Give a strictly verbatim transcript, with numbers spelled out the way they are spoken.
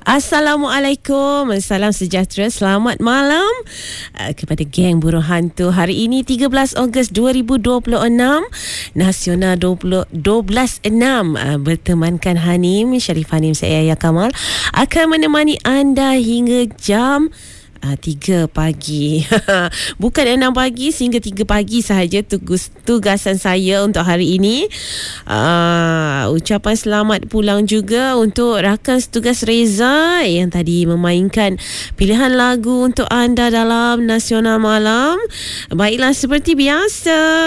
Assalamualaikum, salam sejahtera, selamat malam uh, kepada geng Burung Hantu. Hari ini tiga belas Ogos dua ribu dua puluh enam, Nasional dua belas enam, uh, bertemankan Hanim, Sharif Hanim, saya Yahya Kamal akan menemani anda hingga jam Uh, tiga pagi. Bukan enam pagi, sehingga tiga pagi sahaja tugas, tugasan saya untuk hari ini. uh, Ucapan selamat pulang juga untuk rakan setugas Reza yang tadi memainkan pilihan lagu untuk anda dalam Nasional Malam. Baiklah, seperti biasa